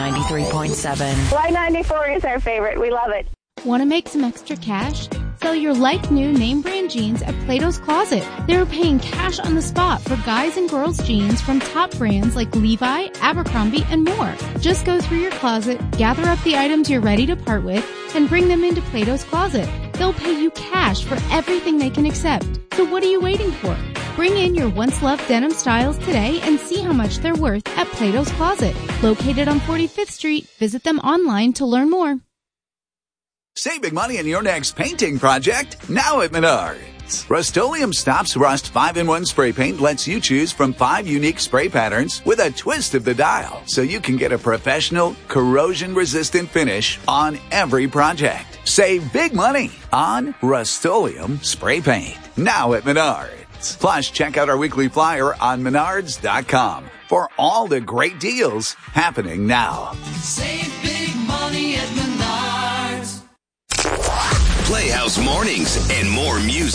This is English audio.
93.7. Y94 is our favorite. We love it. Want to make some extra cash? Sell your like-new name brand jeans at Plato's Closet. They're paying cash on the spot for guys and girls jeans from top brands like Levi, Abercrombie, and more. Just go through your closet, gather up the items you're ready to part with, and bring them into Plato's Closet. They'll pay you cash for everything they can accept. So what are you waiting for? Bring in your once-loved denim styles today and see how much they're worth at Plato's Closet. Located on 45th Street, visit them online to learn more. Save big money on your next painting project now at Menards. Rust-Oleum Stops Rust 5-in-1 spray paint lets you choose from 5 unique spray patterns with a twist of the dial, so you can get a professional, corrosion-resistant finish on every project. Save big money on Rust-Oleum spray paint now at Menards. Plus, check out our weekly flyer on Menards.com for all the great deals happening now. Save big money at Menards. Playhouse Mornings and more music.